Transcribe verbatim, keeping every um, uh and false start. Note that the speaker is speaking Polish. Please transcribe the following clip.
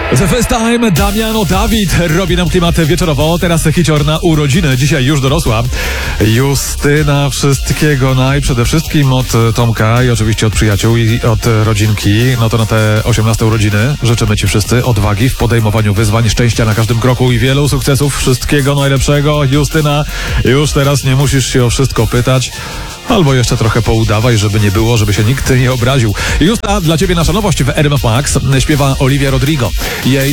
The First Time, Damiano Dawid robi nam klimat wieczorowo. Teraz hicior na urodziny, dzisiaj już dorosła Justyna. Wszystkiego naj, przede wszystkim od Tomka i oczywiście od przyjaciół i od rodzinki. No to na te osiemnaste urodziny życzymy Ci wszyscy odwagi w podejmowaniu wyzwań, szczęścia na każdym kroku i wielu sukcesów. Wszystkiego najlepszego. Justyna, już teraz nie musisz się o wszystko pytać. Albo jeszcze trochę poudawaj, żeby nie było, żeby się nikt nie obraził. Justa, dla Ciebie nasza nowość w R M F Max. Śpiewa Olivia Rodrigo. Jej